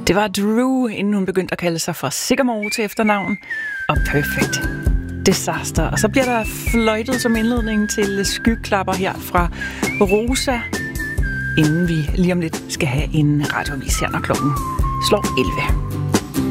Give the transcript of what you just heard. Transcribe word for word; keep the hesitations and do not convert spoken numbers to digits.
Det var Drew, inden hun begyndte at kalde sig for Sigamore til efternavn, og Perfect Disaster. Og så bliver der fløjtet som indledning til skyklapper her fra Rosa, inden vi lige om lidt skal have en radioavis her, når klokken slår elleve.